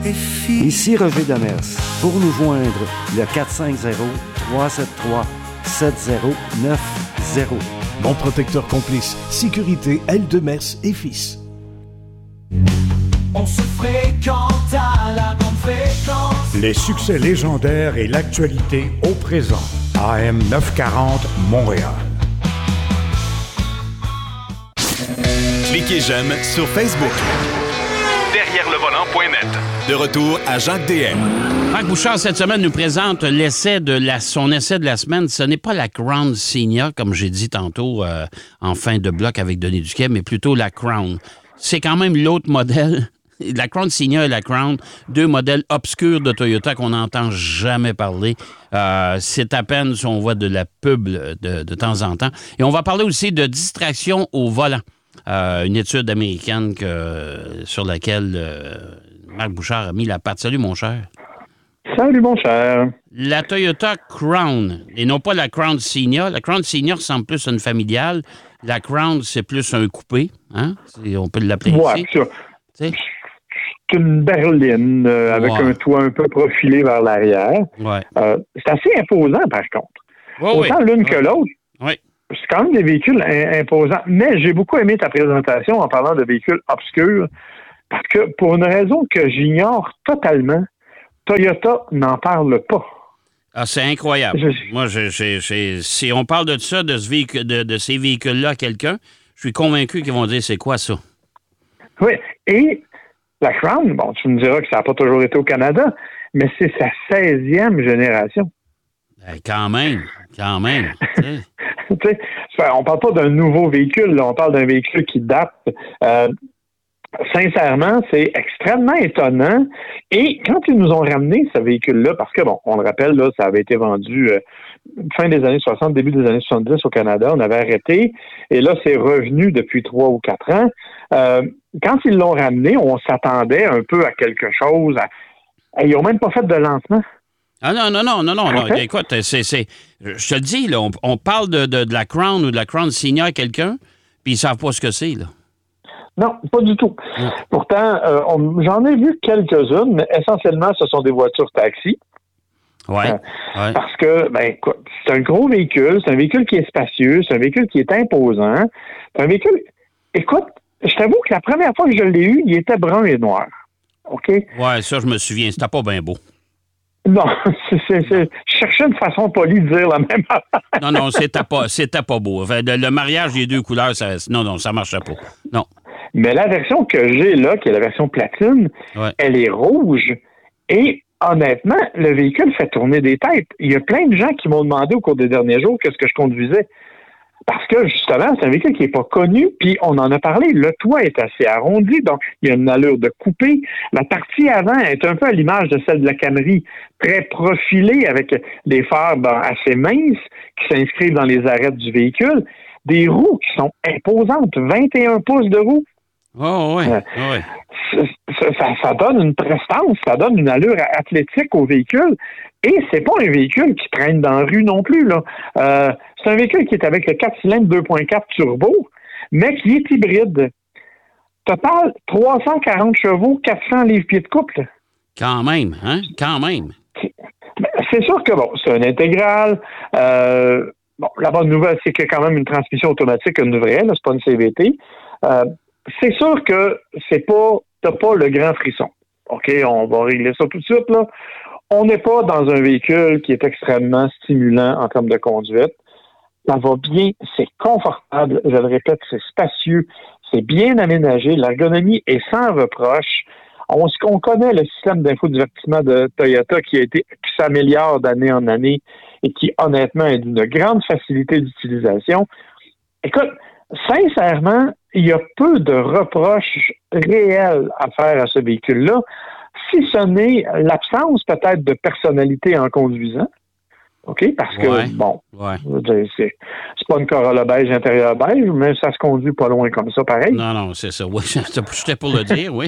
Ici Roger Demers. Pour nous joindre, le 450-373-7090. Mon protecteur complice, sécurité L. Demers et Fils. On se fréquente à la grande fréquence. Les succès légendaires et l'actualité au présent. AM 940 Montréal. Cliquez j'aime sur Facebook. Derrière le volant.net. De retour à Jacques DM. Marc Bouchard, cette semaine, nous présente son essai de la semaine. Ce n'est pas la Crown Signia, comme j'ai dit tantôt en fin de bloc avec Denis Duquet, mais plutôt la Crown. C'est quand même l'autre modèle. La Crown Signia et la Crown, deux modèles obscurs de Toyota qu'on n'entend jamais parler. C'est à peine si on voit de la pub de temps en temps. Et on va parler aussi de distraction au volant. Une étude américaine sur laquelle Marc Bouchard a mis la patte. Salut, mon cher. Salut, mon cher. La Toyota Crown, et non pas la Crown Signia. La Crown Signia ressemble plus à une familiale. La Crown, c'est plus un coupé. Hein? On peut l'appeler ici. C'est une berline avec un toit un peu profilé vers l'arrière. Ouais. C'est assez imposant, par contre. Autant l'une que l'autre. Oui. C'est quand même des véhicules imposants. Mais j'ai beaucoup aimé ta présentation en parlant de véhicules obscurs parce que pour une raison que j'ignore totalement, Toyota n'en parle pas. Ah, c'est incroyable. Moi, si on parle de ça, de ces véhicules-là à quelqu'un, je suis convaincu qu'ils vont dire c'est quoi ça? Oui. Et la Crown, bon, tu me diras que ça n'a pas toujours été au Canada, mais c'est sa 16e génération. Quand même. On parle pas d'un nouveau véhicule, là, on parle d'un véhicule qui date. Sincèrement, c'est extrêmement étonnant. Et quand ils nous ont ramené ce véhicule-là, parce que, bon, on le rappelle, là, ça avait été vendu fin des années 60, début des années 70 au Canada, on avait arrêté, et là, c'est revenu depuis 3 ou 4 ans. Quand ils l'ont ramené, on s'attendait un peu à quelque chose. Ils n'ont même pas fait de lancement. Ah non. Écoute, je te le dis, là, on parle de la Crown ou de la Crown Signia à quelqu'un, puis ils ne savent pas ce que c'est, là. Non, pas du tout. Ouais. Pourtant, j'en ai vu quelques-unes, mais essentiellement, ce sont des voitures taxi. Ouais. Parce que, écoute, c'est un gros véhicule, c'est un véhicule qui est spacieux, c'est un véhicule qui est imposant. C'est un véhicule... Écoute, je t'avoue que la première fois que je l'ai eu, il était brun et noir. OK? Ouais, ça, je me souviens. C'était pas bien beau. Non, je cherchais une façon polie de dire la même affaire. Non, c'était pas beau. Enfin, le mariage des deux couleurs, ça marchait pas. Non. Mais la version que j'ai là, qui est la version platine, elle est rouge. Et honnêtement, le véhicule fait tourner des têtes. Il y a plein de gens qui m'ont demandé au cours des derniers jours qu'est-ce que je conduisais. Parce que, justement, c'est un véhicule qui n'est pas connu, puis on en a parlé. Le toit est assez arrondi, donc il y a une allure de coupé. La partie avant est un peu à l'image de celle de la Camry, très profilée, avec des phares assez minces qui s'inscrivent dans les arêtes du véhicule. Des roues qui sont imposantes, 21 pouces de roues. Oh, oui. Ça donne une prestance, ça donne une allure athlétique au véhicule. Et c'est pas un véhicule qui traîne dans la rue non plus, là. C'est un véhicule qui est avec le 4 cylindres 2.4 turbo, mais qui est hybride. Total, 340 chevaux, 400 livres-pieds de couple. Quand même, hein? Quand même. C'est sûr que, c'est un intégral. La bonne nouvelle, c'est qu'il y a quand même une transmission automatique, une vraie, là, c'est pas une CVT. C'est sûr que t'as pas le grand frisson. OK, on va régler ça tout de suite, là. On n'est pas dans un véhicule qui est extrêmement stimulant en termes de conduite. Ça va bien, c'est confortable, je le répète, c'est spacieux, c'est bien aménagé, l'ergonomie est sans reproche. On connaît le système d'infodivertissement de Toyota qui s'améliore d'année en année et qui, honnêtement, est d'une grande facilité d'utilisation. Écoute, sincèrement, il y a peu de reproches réels à faire à ce véhicule-là, si ce n'est l'absence peut-être de personnalité en conduisant. OK? Parce que, c'est pas une Corolla beige intérieur beige, mais ça se conduit pas loin comme ça, pareil. Non, c'est ça. Oui, j'étais pour le dire, oui.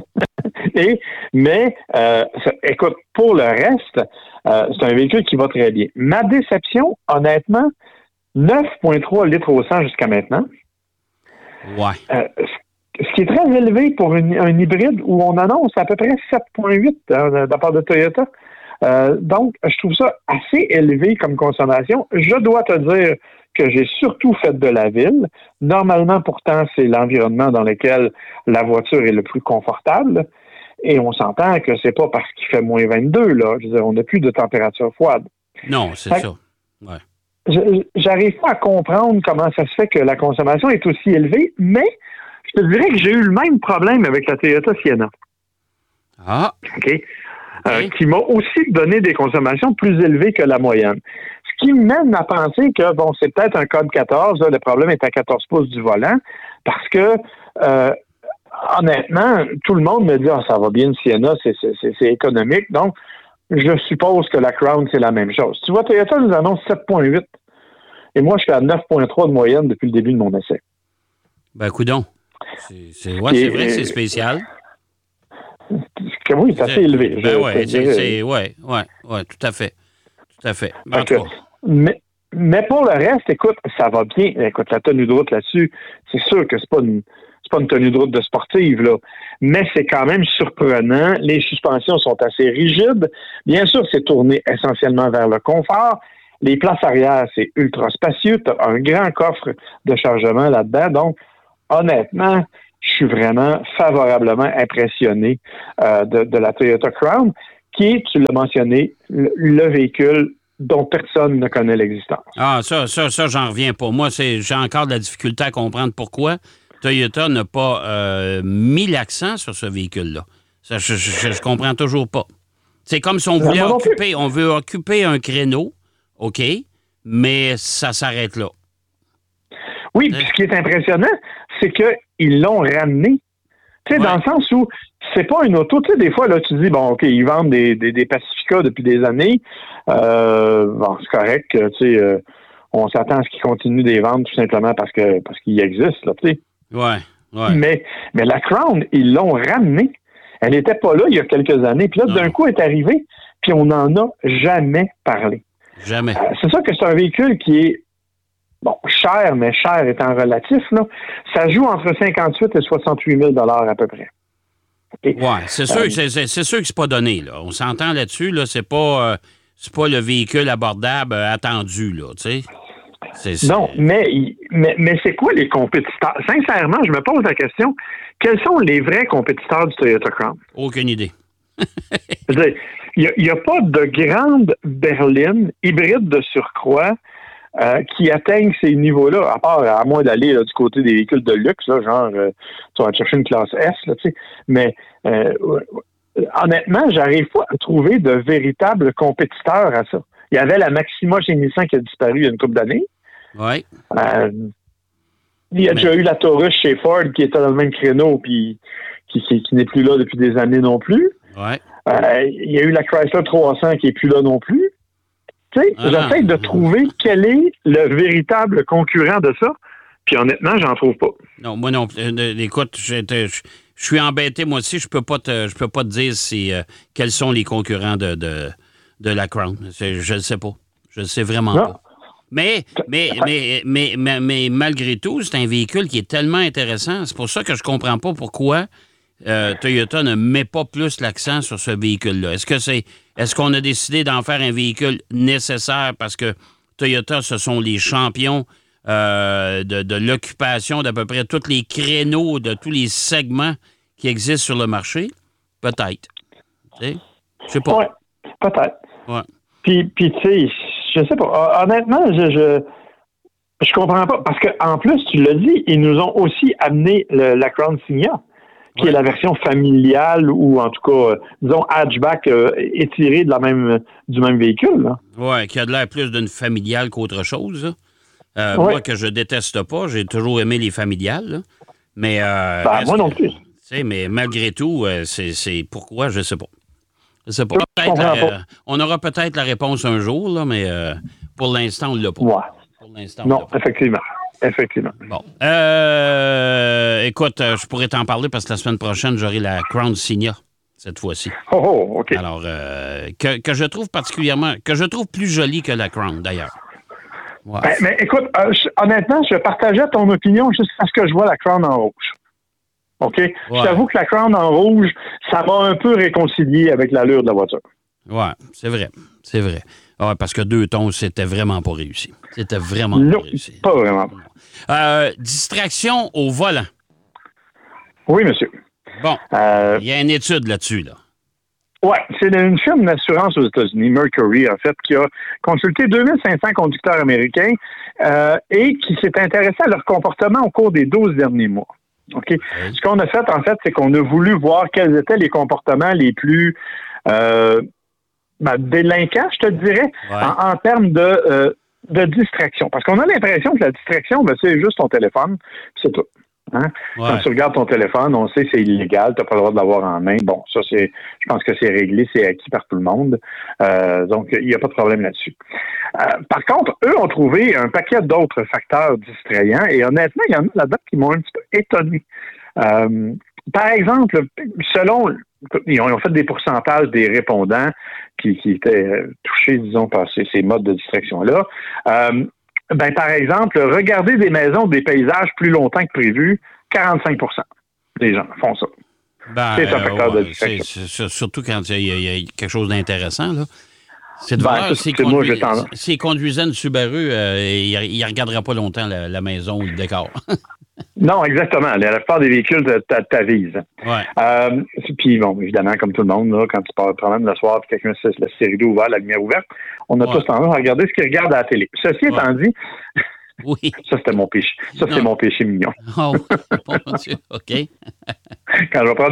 Écoute, pour le reste, c'est un véhicule qui va très bien. Ma déception, honnêtement, 9,3 litres au 100 jusqu'à maintenant. Ouais. ce qui est très élevé pour un hybride où on annonce à peu près 7,8 de la part de Toyota. Donc, je trouve ça assez élevé comme consommation. Je dois te dire que j'ai surtout fait de la ville. Normalement, pourtant, c'est l'environnement dans lequel la voiture est le plus confortable. Et on s'entend que c'est pas parce qu'il fait moins 22, là. Je veux dire, on n'a plus de température froide. Non, c'est ça. Ouais. J'arrive pas à comprendre comment ça se fait que la consommation est aussi élevée, mais je te dirais que j'ai eu le même problème avec la Toyota Sienna. Ah. OK. Qui m'a aussi donné des consommations plus élevées que la moyenne. Ce qui me mène à penser que, bon, c'est peut-être un code 14, là, le problème est à 14 pouces du volant, parce que, honnêtement, tout le monde me dit « Ah, ça va bien, le Sienna, c'est économique. » Donc, je suppose que la Crown, c'est la même chose. Tu vois, Toyota nous annonce 7,8. Et moi, je suis à 9,3 de moyenne depuis le début de mon essai. Ben, coudonc. C'est vrai que c'est spécial. Oui, c'est assez élevé. Ben oui, tout à fait. Tout à fait. Mais pour le reste, écoute, ça va bien. Écoute, la tenue de route là-dessus, c'est sûr que c'est pas une tenue de route de sportive, là. Mais c'est quand même surprenant. Les suspensions sont assez rigides. Bien sûr, c'est tourné essentiellement vers le confort. Les places arrière, c'est ultra spacieux. Tu as un grand coffre de chargement là-dedans. Donc, honnêtement, je suis vraiment favorablement impressionné de la Toyota Crown, qui est, tu l'as mentionné, le véhicule dont personne ne connaît l'existence. Ah, ça, j'en reviens pas. Moi, j'ai encore de la difficulté à comprendre pourquoi Toyota n'a pas mis l'accent sur ce véhicule-là. Ça, je comprends toujours pas. C'est comme si on voulait occuper un créneau, OK, mais ça s'arrête là. Oui, puis ce qui est impressionnant, c'est qu'ils l'ont ramené. Tu sais, dans le sens où c'est pas une auto. Tu sais, des fois, là, tu dis, bon, OK, ils vendent des Pacifica depuis des années. Bon, c'est correct, tu sais, on s'attend à ce qu'ils continuent de les vendre tout simplement parce qu'ils existent, là, tu sais. Ouais. Mais la Crown, ils l'ont ramenée. Elle n'était pas là il y a quelques années. Puis là, d'un coup, elle est arrivée, puis on n'en a jamais parlé. Jamais. C'est ça que c'est un véhicule qui est bon, cher, mais cher étant relatif, là, ça joue entre 58 et 68 000 $ à peu près. Okay. Oui, c'est sûr, c'est sûr que c'est pas donné, là. On s'entend là-dessus, là, c'est pas le véhicule abordable attendu, là, tu sais. Non, mais c'est quoi les compétiteurs? Sincèrement, je me pose la question, quels sont les vrais compétiteurs du Toyota Crown? Aucune idée. Il n'y a pas de grande berline hybride de surcroît qui atteignent ces niveaux-là, à moins d'aller là, du côté des véhicules de luxe, là, genre tu vas chercher une classe S, là, tu sais. Mais honnêtement, j'arrive pas à trouver de véritables compétiteurs à ça. Il y avait la Maxima chez Nissan qui a disparu il y a une couple d'années. Oui. Il y a déjà eu la Taurus chez Ford qui était dans le même créneau puis qui n'est plus là depuis des années non plus. Ouais. Il y a eu la Chrysler 300 qui n'est plus là non plus. Tu sais, j'essaie de trouver quel est le véritable concurrent de ça, puis honnêtement, j'en trouve pas. Non, moi non. Écoute, je suis embêté, moi aussi. Je peux pas te dire quels sont les concurrents de la Crown. Je ne sais pas. Je ne sais vraiment pas. Mais malgré tout, c'est un véhicule qui est tellement intéressant. C'est pour ça que je comprends pas pourquoi Toyota ne met pas plus l'accent sur ce véhicule-là. Est-ce qu'on a décidé d'en faire un véhicule nécessaire parce que Toyota, ce sont les champions de l'occupation d'à peu près tous les créneaux, de tous les segments qui existent sur le marché? Peut-être. Tu sais? Je sais pas. Oui, peut-être. Ouais. Puis tu sais, je sais pas. Honnêtement, je comprends pas. Parce qu'en plus, tu l'as dit, ils nous ont aussi amené la Crown Signia, qui est la version familiale ou en tout cas, disons, hatchback étiré du même véhicule. Oui, qui a de l'air plus d'une familiale qu'autre chose. Moi, que je déteste pas, j'ai toujours aimé les familiales. Là. Mais moi non plus. Mais malgré tout, c'est pourquoi, je sais pas. Je sais pas. On aura peut-être la réponse un jour, là, mais pour l'instant, on l'a pas. Ouais. Pour l'instant, non, effectivement. Effectivement. Bon. Écoute, je pourrais t'en parler parce que la semaine prochaine, j'aurai la Crown Signia, cette fois-ci. Oh, OK. Alors, que je trouve plus jolie que la Crown, d'ailleurs. Ouais. Mais écoute, honnêtement, je partageais ton opinion jusqu'à ce que je vois la Crown en rouge. OK? Je t'avoue que la Crown en rouge, ça m'a un peu réconcilié avec l'allure de la voiture. Oui, c'est vrai. C'est vrai. Ouais, parce que 2 tons, c'était vraiment pas réussi. C'était vraiment non, pas réussi. Pas vraiment. Distraction au volant. Oui, monsieur. Bon, il y a une étude là-dessus, là. Oui, c'est une firme d'assurance aux États-Unis, Mercury, en fait, qui a consulté 2500 conducteurs américains et qui s'est intéressé à leur comportement au cours des 12 derniers mois. OK? Oui. Ce qu'on a fait, en fait, c'est qu'on a voulu voir quels étaient les comportements les plus délinquants, je te dirais, en termes de distraction. Parce qu'on a l'impression que la distraction, c'est juste ton téléphone, c'est tout. Hein? Ouais. Quand tu regardes ton téléphone, on sait que c'est illégal, tu n'as pas le droit de l'avoir en main. Bon, ça, je pense que c'est réglé, c'est acquis par tout le monde. Donc, il n'y a pas de problème là-dessus. Par contre, eux ont trouvé un paquet d'autres facteurs distrayants et honnêtement, il y en a là-dedans qui m'ont un petit peu étonné. Par exemple, ils ont fait des pourcentages des répondants qui étaient touchés, disons, par ces modes de distraction-là. Par exemple, regarder des maisons, des paysages plus longtemps que prévu, 45% des gens font ça. C'est un facteur de distraction. Surtout quand il y a quelque chose d'intéressant, là. C'est de voir s'ils conduisaient une Subaru, il ne regardera pas longtemps la maison ou le décor. Non, exactement. La plupart des véhicules t'avisent. Ouais. Puis, bon, évidemment, comme tout le monde, là, quand tu pars même le soir et quelqu'un laisse la série ouverte, la lumière ouverte, on a tous tendance à regarder ce qu'ils regardent à la télé. Ceci étant dit, oui. Ça, c'était mon péché. Ça, c'est mon péché mignon. Oh, mon Dieu, OK. Quand je vais prendre